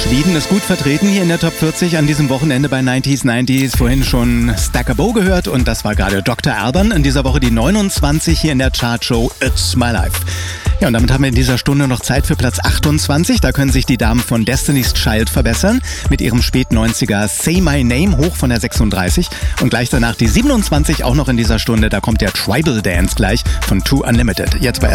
Sweden ist gut vertreten hier in der Top 40 an diesem Wochenende bei 90s. Vorhin schon Stacker Bo gehört und das war gerade Dr. Alban. In dieser Woche die 29 hier in der Chartshow It's My Life. Ja, und damit haben wir in dieser Stunde noch Zeit für Platz 28. Da können sich die Damen von Destiny's Child verbessern. Mit ihrem Spät-90er Say My Name hoch von der 36. Und gleich danach die 27 auch noch in dieser Stunde. Da kommt der Tribal Dance gleich von Too Unlimited. Jetzt bei